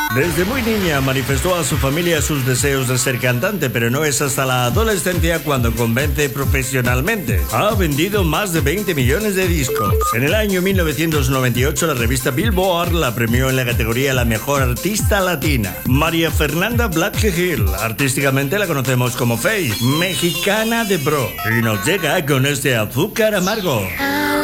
Desde muy niña manifestó a su familia sus deseos de ser cantante, pero no es hasta la adolescencia cuando convence profesionalmente. Ha vendido más de 20 millones de discos. En el año 1998 la revista Billboard la premió en la categoría La Mejor Artista Latina. María Fernanda Blackhill, artísticamente la conocemos como Faye, mexicana de Bro, y nos llega con este Azúcar Amargo.